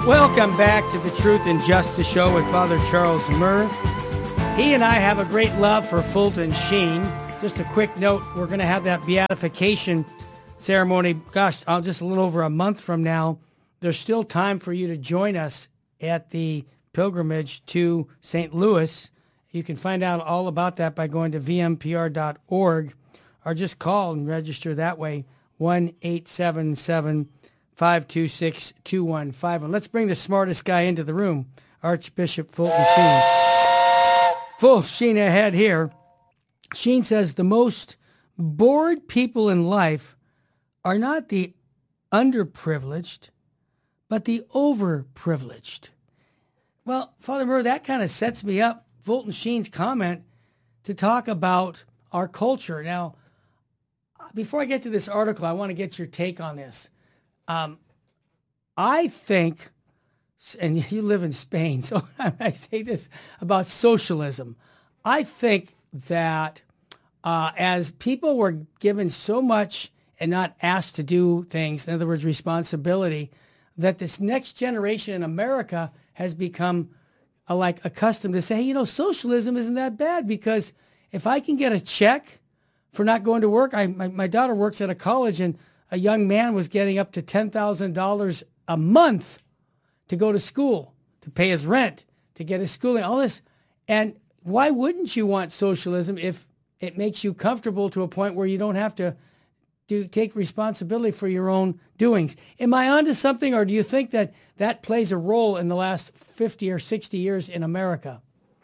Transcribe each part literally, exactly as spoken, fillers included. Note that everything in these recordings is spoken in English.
Welcome back to the Truth and Justice Show with Father Charles Murr. He and I have a great love for Fulton Sheen. Just a quick note, we're going to have that beatification ceremony, gosh, uh, just a little over a month from now. There's still time for you to join us at the pilgrimage to Saint Louis. You can find out all about that by going to v m p r dot org or just call and register that way, one eight seven seven, five two six, two one five one. Let's bring the smartest guy into the room, Archbishop Fulton Sheen. Full Sheen ahead here. Sheen says the most bored people in life are not the underprivileged, but the overprivileged. Well, Father Murr, that kind of sets me up, Fulton Sheen's comment, to talk about our culture. Now, before I get to this article, I want to get your take on this. Um, I think, and you live in Spain, so I say this about socialism. I think that uh, as people were given so much and not asked to do things, in other words, responsibility, that this next generation in America has become uh, like accustomed to say, hey, you know, socialism isn't that bad because if I can get a check for not going to work, I, my, my daughter works at a college and a young man was getting up to ten thousand dollars a month to go to school, to pay his rent, to get his schooling, all this. And why wouldn't you want socialism if it makes you comfortable to a point where you don't have to do take responsibility for your own doings? Am I onto something, or do you think that that plays a role in the last fifty or sixty years in America?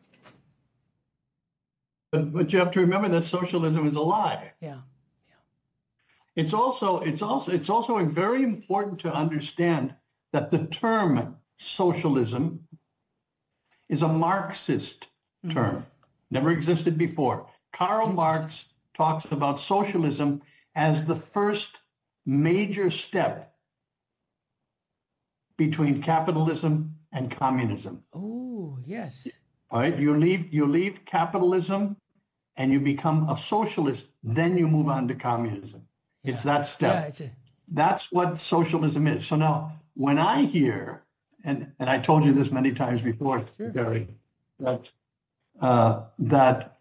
But, but you have to remember that socialism is a lie. Yeah. It's also, it's also, it's also very important to understand that the term socialism is a Marxist mm-hmm. term, never existed before. Karl Marx talks about socialism as the first major step between capitalism and communism. Oh, yes. All right, you leave, you leave capitalism and you become a socialist, then you move on to communism. Yeah. It's that step. Yeah, it's a... That's what socialism is. So now, when I hear, and, and I told you this many times before, sure. Gary, that, uh, that,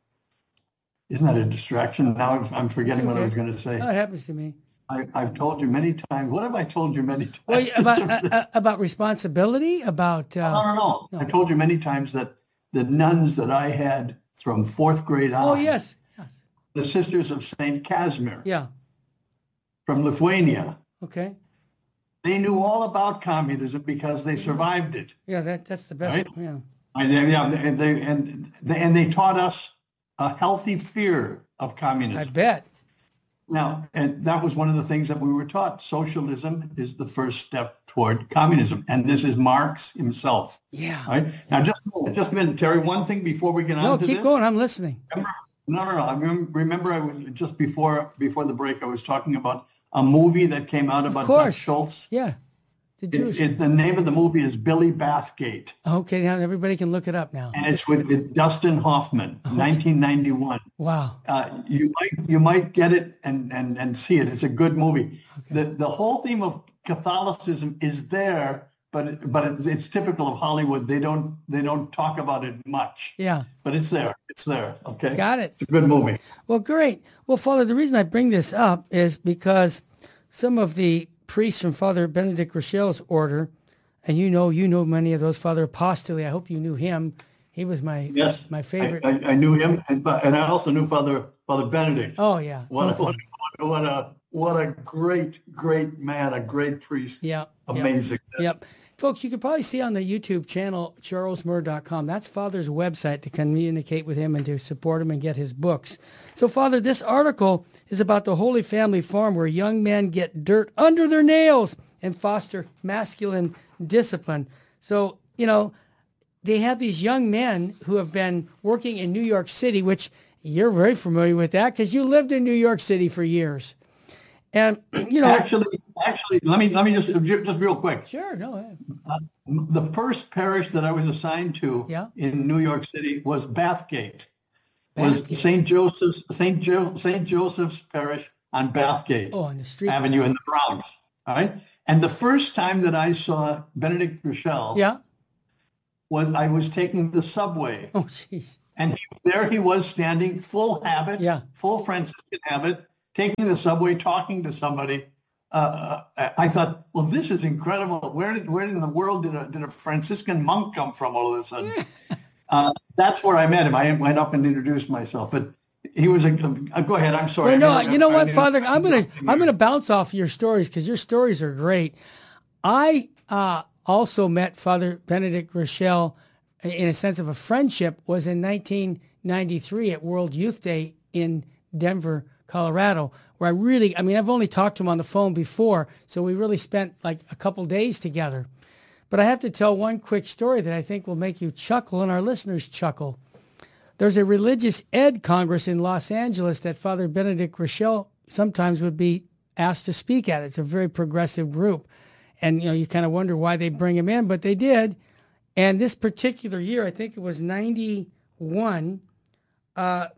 isn't that a distraction? Now I'm, I'm forgetting okay. what I was going to say. Oh, it happens to me. I, I've told you many times. What have I told you many times? Well, about, uh, about responsibility? About... Uh, no, no, no, no. I told you many times that the nuns that I had from fourth grade on. Oh, yes. yes. The Sisters of Saint Casimir. Yeah. From Lithuania. Okay. They knew all about communism because they survived it. Yeah, that that's the best. Right? Yeah. And they, yeah, and they and they, and they taught us a healthy fear of communism. I bet. Now, and that was one of the things that we were taught. Socialism is the first step toward communism, and this is Marx himself. Yeah. Right now, just just a minute, Terry. One thing before we get on no, to keep this. going. I'm listening. Remember, no, no, no. I remember, remember, I was just before before the break. I was talking about a movie that came out about Dutch Schultz. Yeah. The, Jewish... it, the name of the movie is Billy Bathgate. Okay, now everybody can look it up now. And it's with, with Dustin Hoffman, okay. nineteen ninety-one. Wow. Uh, you might you might get it and, and, and see it. It's a good movie. Okay. The the whole theme of Catholicism is there, but it, but it, it's typical of Hollywood. They don't they don't talk about it much. Yeah. But it's there. It's there. Okay. Got it. It's a good movie. Well, great. Well, Father, the reason I bring this up is because some of the priests from Father Benedict Rochelle's order, and you know you know many of those, Father Apostoli. I hope you knew him. He was my yes, my favorite. I, I, I knew him, and, and I also knew Father Father Benedict. Oh yeah. What, what, what a what a great great man, a great priest. Yeah. Amazing. Yep. yep. Folks, you can probably see on the YouTube channel, charles murr dot com. That's Father's website to communicate with him and to support him and get his books. So, Father, this article is about the Holy Family Farm where young men get dirt under their nails and foster masculine discipline. So, you know, they have these young men who have been working in New York City, which you're very familiar with that because you lived in New York City for years. And, you know, actually, actually, let me let me just just real quick. Sure, no. Uh, the first parish that I was assigned to yeah. in New York City was Bathgate. Bathgate. Was Saint Joseph's Saint Jo- Saint Joseph's Parish on Bathgate oh, on the street Avenue in the Bronx. All right, And the first time that I saw Benedict Groeschel Yeah. was I was taking the subway. Oh, jeez. And he, there he was standing, full habit, Yeah. full Franciscan habit, taking the subway, talking to somebody. Uh, I thought, well, this is incredible. Where did where in the world did a, did a Franciscan monk come from all of a sudden? uh, that's where I met him. I went up and introduced myself. But he was a, a go ahead. I'm sorry. Well, no, I, you know I, what, I, Father? I'm gonna I, I'm gonna bounce off your stories because your stories are great. I uh, also met Father Benedict Groeschel in a sense of a friendship was in nineteen ninety-three at World Youth Day in Denver, Colorado, where I really, I mean, I've only talked to him on the phone before, so we really spent like a couple days together. But I have to tell one quick story that I think will make you chuckle and our listeners chuckle. There's a religious ed congress in Los Angeles that Father Benedict Groeschel sometimes would be asked to speak at. It's a very progressive group. And, you know, you kind of wonder why they bring him in, but they did. And this particular year, I think it was ninety-one, uh,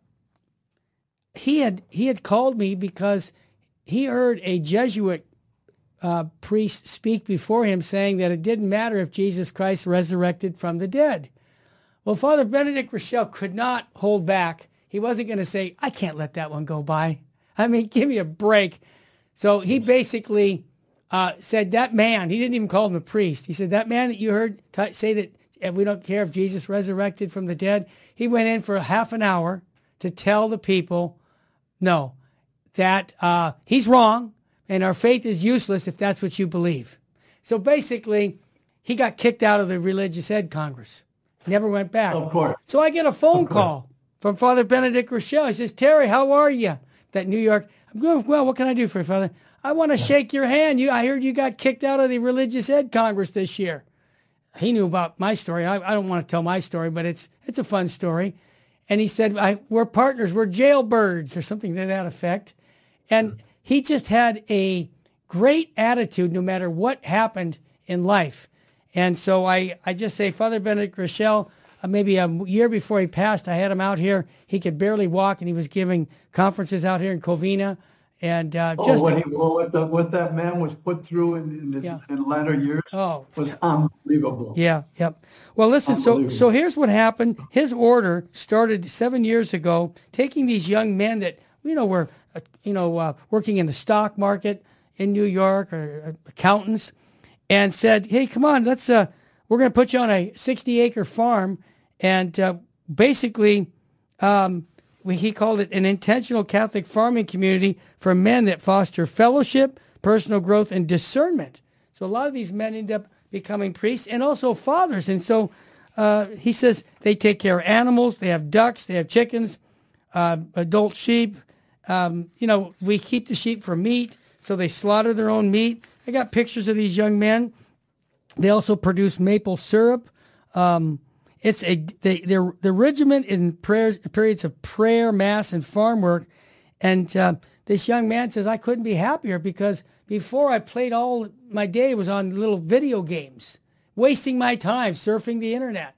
he had he had called me because he heard a Jesuit uh, priest speak before him saying that it didn't matter if Jesus Christ resurrected from the dead. Well, Father Benedict Groeschel could not hold back. He wasn't going to say, I can't let that one go by. I mean, give me a break. So he basically uh, said that man, he didn't even call him a priest. He said, that man that you heard t- say that if we don't care if Jesus resurrected from the dead, he went in for a half an hour to tell the people, no, that uh, he's wrong and our faith is useless if that's what you believe. So basically, he got kicked out of the Religious Ed Congress. Never went back. Of course. So I get a phone call from Father Benedict Groeschel. He says, Terry, how are you? That New York. I'm going, well, what can I do for you, Father? I want to shake your hand. You, I heard you got kicked out of the Religious Ed Congress this year. He knew about my story. I, I don't want to tell my story, but it's it's a fun story. And he said, I, we're partners. We're jailbirds or something to that effect. And he just had a great attitude no matter what happened in life. And so I, I just say, Father Benedict Groeschel, uh, maybe a year before he passed, I had him out here. He could barely walk, and he was giving conferences out here in Covina. And uh, oh, just what, he, well, what, the, what that man was put through in, in his Yeah. in latter years Oh. was unbelievable. Yeah, yep. Well, listen, so Unbelievable. so here's what happened. His order started seven years ago, taking these young men that, you know, were, uh, you know, uh, working in the stock market in New York, or uh, accountants, and said, hey, come on, let's, uh, we're going to put you on a sixty-acre farm, and uh, basically, um, we, he called it an intentional Catholic farming community for men that foster fellowship, personal growth, and discernment. So a lot of these men end up becoming priests and also fathers. And so uh, he says they take care of animals. They have ducks. They have chickens, uh, adult sheep. Um, you know, we keep the sheep for meat, so they slaughter their own meat. I got pictures of these young men. They also produce maple syrup. Um, it's a they, their the regiment in prayers, periods of prayer, mass, and farm work. And uh, this young man says, I couldn't be happier because before I played all my day was on little video games, wasting my time surfing the internet.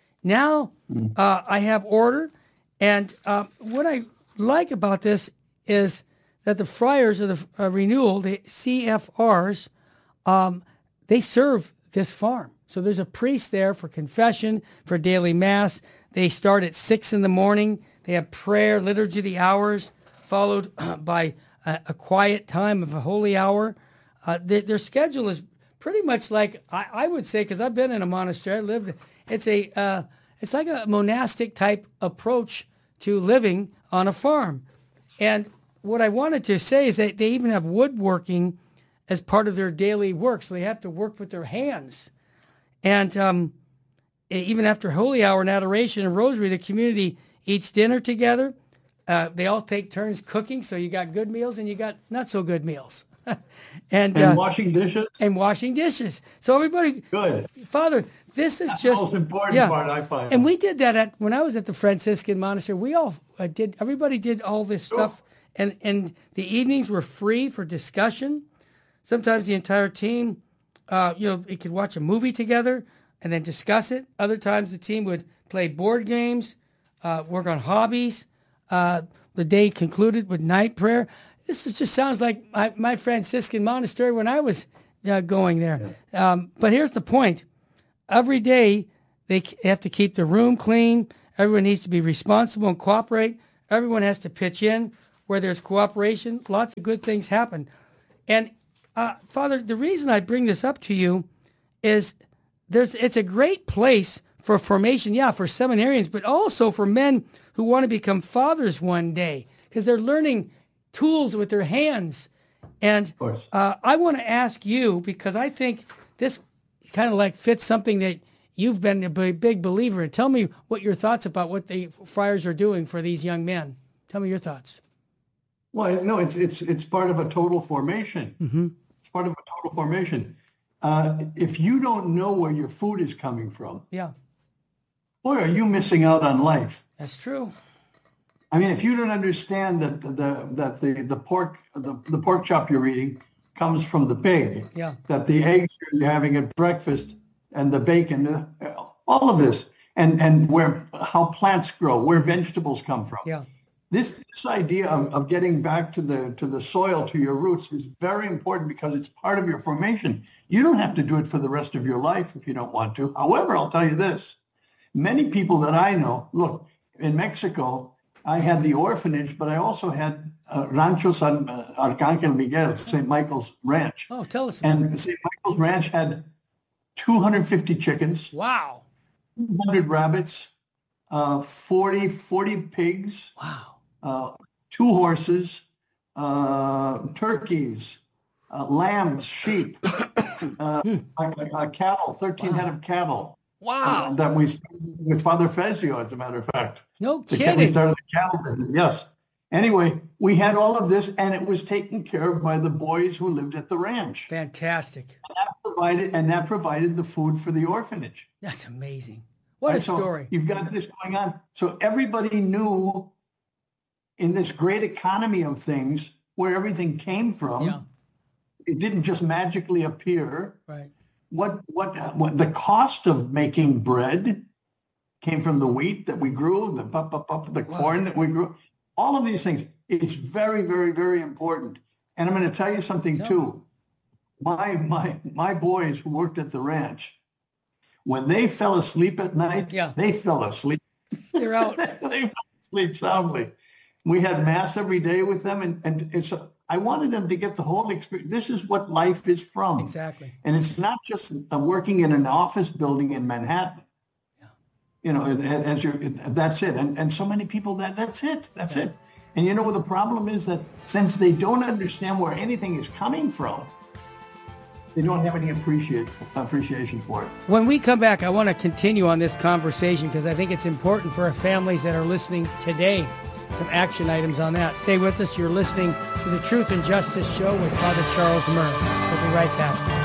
Now uh, I have order. And uh, what I like about this is that the Friars of the uh, Renewal, the C F Rs, um, they serve this farm. So there's a priest there for confession, for daily mass. They start at six in the morning. They have prayer, liturgy of the hours, followed uh, by a, a quiet time of a holy hour. Uh, they, their schedule is pretty much like, I, I would say, because I've been in a monastery, I lived, it's a, uh, it's like a monastic type approach to living on a farm. And what I wanted to say is that they even have woodworking as part of their daily work. So they have to work with their hands. And um, even after holy hour and adoration and rosary, the community eats dinner together. Uh, they all take turns cooking. So you got good meals and you got not so good meals. and And uh, washing dishes? and washing dishes. So everybody, Good. Father, this is That's just the most important yeah. part, I find. And we did that at when I was at the Franciscan monastery. We all uh, did. Everybody did all this stuff, and and the evenings were free for discussion. Sometimes the entire team, uh, you know, it could watch a movie together and then discuss it. Other times the team would play board games, uh, work on hobbies. Uh, the day concluded with night prayer. This is, just sounds like my, my Franciscan monastery when I was uh, going there. Yeah. Um, but here's the point. Every day they have to keep the room clean. Everyone needs to be responsible and cooperate. Everyone has to pitch in. Where there's cooperation, lots of good things happen. And uh, Father, the reason I bring this up to you is there's it's a great place for formation, yeah, for seminarians, but also for men who want to become fathers one day, because they're learning tools with their hands. And uh, I want to ask you, because I think this kind of like fits something that you've been a big believer in. Tell me what your thoughts about what the friars are doing for these young men. Tell me your thoughts. Well, no, it's it's it's part of a total formation. Mm-hmm. It's part of a total formation. Uh, if you don't know where your food is coming from, yeah, boy, are you missing out on life. That's true. I mean, if you don't understand that the that the the pork the, the pork chop you're eating comes from the pig, yeah, that the eggs you're having at breakfast and the bacon, uh, all of this, and and where how plants grow, where vegetables come from, yeah. This, this idea of, of getting back to the to the soil, to your roots, is very important because it's part of your formation. You don't have to do it for the rest of your life if you don't want to. However, I'll tell you this. Many people that I know, look, in Mexico, I had the orphanage, but I also had uh, Rancho San uh, Arcangel Miguel, Saint Michael's Ranch. Oh, tell us about And it. Saint Michael's Ranch had two hundred fifty chickens. Wow. two hundred rabbits, uh, forty, forty pigs. Wow. Uh, two horses, uh, turkeys, uh, lambs, sheep, uh, uh, cattle, thirteen wow. head of cattle. Wow. Uh, that we started with Father Fezio, as a matter of fact. No the, kidding. We started the cattle business, yes. Anyway, we had all of this, and it was taken care of by the boys who lived at the ranch. Fantastic. And that provided, and that provided the food for the orphanage. That's amazing. What and a so story. You've got this going on. So everybody knew in this great economy of things where everything came from. Yeah. It didn't just magically appear. Right. What, what, what the cost of making bread came from the wheat that we grew, the, the corn wow. that we grew. All of these things, it's very, very, very important. And I'm going to tell you something yeah. too. My, my, my boys who worked at the ranch, when they fell asleep at night, yeah. they fell asleep. They're out. They fell asleep soundly. We had mass every day with them. And, and, and so I wanted them to get the whole experience. This is what life is from. Exactly. And it's not just uh, working in an office building in Manhattan. Yeah. You know, as you're, that's it. And, and so many people, that that's it. That's yeah. it. And you know what the problem is? That since they don't understand where anything is coming from, they don't have any appreciate, appreciation for it. When we come back, I want to continue on this conversation because I think it's important for our families that are listening today. Some action items on that. Stay with us. You're listening to the Truth and Justice Show with Father Charles Murr. We'll be right back.